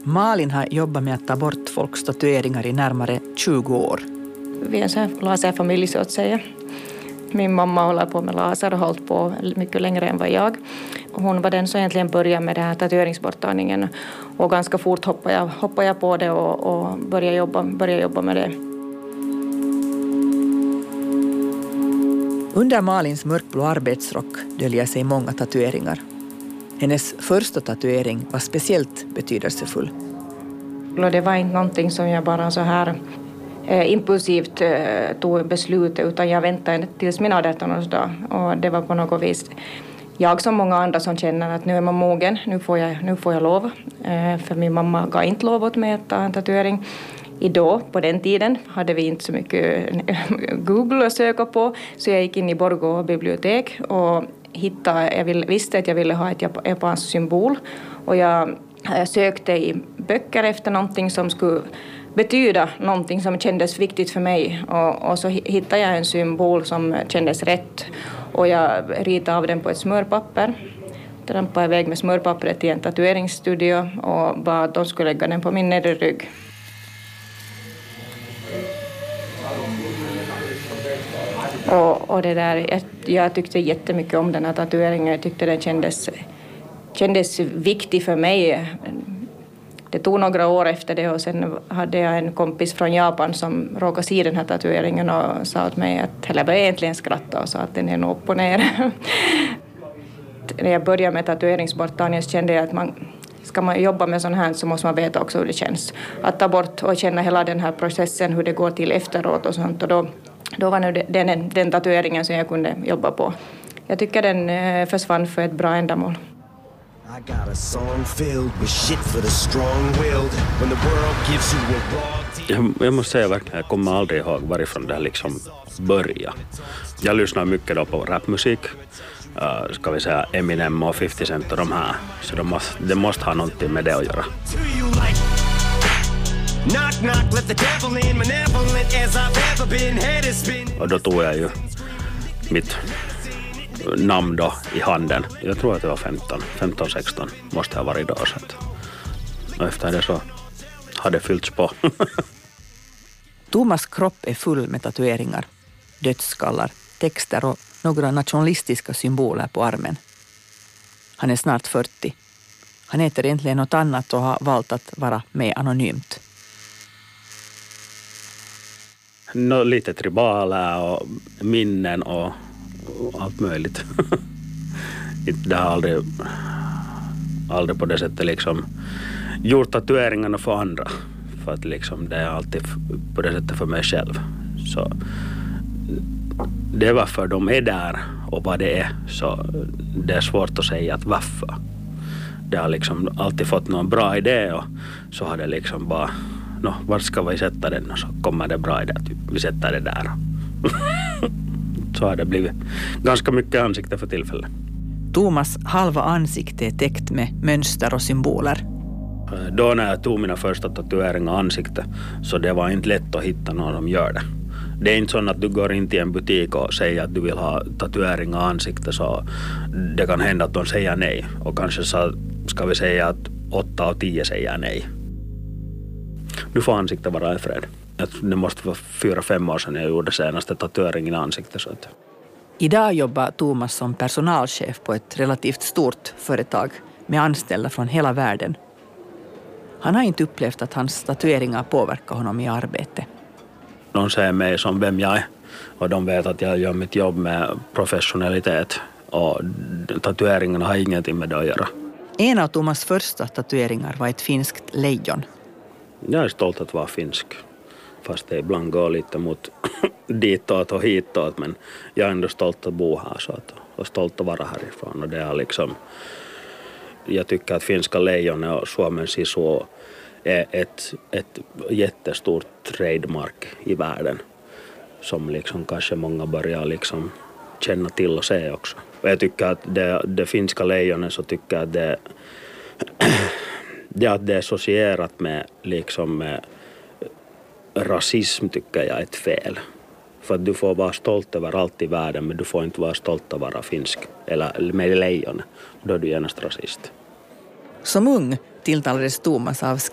Malin har jobbat med att ta bort folks tatueringar i närmare 20 år. Vi är en sån här laserfamilj så att säga. Min mamma håller på med laser och har hållit på mycket längre än vad jag. Hon var den som egentligen började med den här tatueringsborttagningen. Och ganska fort hoppade jag på det och började jobba med det. Under Malins mörkblå arbetsrock döljer sig många tatueringar. Hennes första tatuering var speciellt betydelsefull. Det var inte någonting som jag bara så här impulsivt tog beslutet, utan jag väntade tills min 18-årsdag. Och det var på något vis jag som många andra som känner att nu är man mogen, nu får jag lov. För min mamma gav inte lov åt mig att ta en tatuering. På den tiden hade vi inte så mycket Google att söka på, så jag gick in i Borgå bibliotek och visste att jag ville ha ett japanskt symbol. Och jag sökte i böcker efter någonting som skulle betyda någonting som kändes viktigt för mig. Och så hittade jag en symbol som kändes rätt. Och jag ritade av den på ett smörpapper. Trampade iväg med smörpappret till en tatueringsstudio och bad att de skulle lägga den på min nedre rygg. Och det där, jag tyckte jättemycket om den här tatueringen. Jag tyckte den kändes viktig för mig. Det tog några år efter det och sen hade jag en kompis från Japan som råkade se den här tatueringen och sa åt mig att, eller började egentligen skratta och sa att den är nog upp och ner. När jag började med tatueringsborttagning så kände jag att ska man jobba med sån här så måste man veta också hur det känns. Att ta bort och känna hela den här processen, hur det går till efteråt och sånt. Och då var nu den tatueringen som jag kunde jobba på. Jag tycker den försvann för ett bra ändamål. Jag måste säga verkligen, jag kommer aldrig ihåg varifrån det här liksom började. Jag lyssnar mycket då på rapmusik. Ska vi säga Eminem och 50 Cent och de här. Så det måste ha någonting med det att göra. Och då tog jag ju mitt namn då i handen. Jag tror att det var 15-16 måste ha varit då. Och efter det så hade det fyllts på. Thomas kropp är full med tatueringar, dödsskallar, texter och några nationalistiska symboler på armen. Han är snart 40. Han heter egentligen något annat och har valt att vara med anonymt. Lite tribaler och minnen och allt möjligt. Det har aldrig på det sättet liksom gjort tatueringarna för andra. För att liksom det är alltid på det sättet för mig själv. Så det är varför de är där och vad det är. Så det är svårt att säga att varför. Det har liksom alltid fått någon bra idé och så har det liksom bara var ska vi sätta den? Och så kommer det bra idé att vi sätter det där. Så har det blivit ganska mycket ansikte för tillfället. Thomas halva ansikte är täckt med mönster och symboler. Då när jag tog mina första tatueringar av ansikte så det var inte lätt att hitta någon som gör det. Det är inte så att du går in till en butik och säger att du vill ha tatueringar av ansikte så det kan hända att de säger nej. Och kanske så ska vi säga att 8 av 10 säger nej. Nu får ansiktet vara i fred. Det måste vara 4-5 år sedan jag gjorde senaste tatueringen i ansiktet. Så att. Idag jobbar Thomas som personalchef på ett relativt stort företag med anställda från hela världen. Han har inte upplevt att hans tatueringar påverkar honom i arbete. De ser mig som vem jag är och de vet att jag gör mitt jobb med professionalitet och tatueringarna har ingenting med det att göra. En av Thomas första tatueringar var ett finskt lejon. Jag är stolt att vara finsk. Fast det ibland går lite mot ditåt och hitåt. Men jag är ändå stolt att bo här så och stolt att vara härifrån. Och det är liksom, jag tycker att finska lejon och Suomen sisu är ett jättestort trademark i världen. Som liksom kanske många börjar liksom känna till och se också. Och jag tycker att det finska lejonet så tycker jag att det är associerat med liksom med rasism tycker jag är ett fel. För att du får vara stolt över allt i världen men du får inte vara stolt att vara finsk eller med lejon. Då är du genast rasist. Som ung tilltalades Thomas av